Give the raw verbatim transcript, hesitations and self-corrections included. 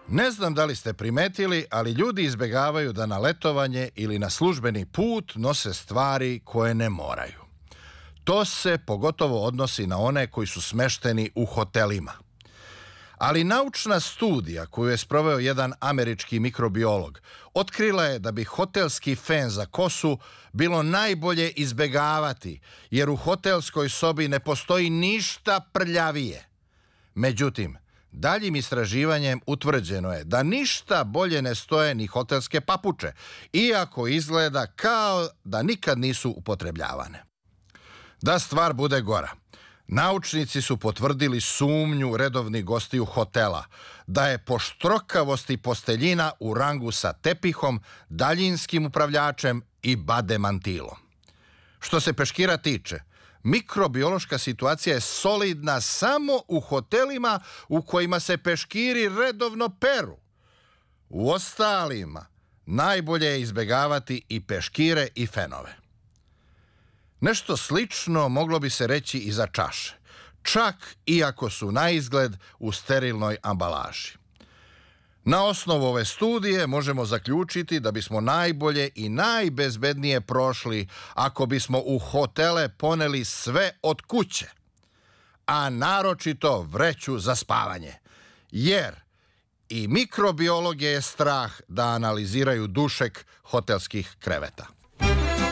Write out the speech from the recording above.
Ne znam da li ste primetili, ali ljudi izbegavaju da na letovanje ili na službeni put nose stvari koje ne moraju. To se pogotovo odnosi na one koji su smešteni u hotelima. Ali naučna studija koju je sproveo jedan američki mikrobiolog otkrila je da bi hotelski fen za kosu bilo najbolje izbegavati, jer u hotelskoj sobi ne postoji ništa prljavije. Međutim, daljim istraživanjem utvrđeno je da ništa bolje ne stoje ni hotelske papuče, iako izgleda kao da nikad nisu upotrebljavane. Da stvar bude gora, naučnici su potvrdili sumnju redovnih gostiju hotela da je poštrokavost i posteljina u rangu sa tepihom, daljinskim upravljačem i bademantilom. Što se peškira tiče, mikrobiološka situacija je solidna samo u hotelima u kojima se peškiri redovno peru. U ostalima najbolje je izbegavati i peškire i fenove. Nešto slično moglo bi se reći i za čaše, čak i ako su na izgled u sterilnoj ambalaži. Na osnovu ove studije možemo zaključiti da bismo najbolje i najbezbednije prošli ako bismo u hotele poneli sve od kuće, a naročito vreću za spavanje, jer i mikrobiologe je strah da analiziraju dušek hotelskih kreveta.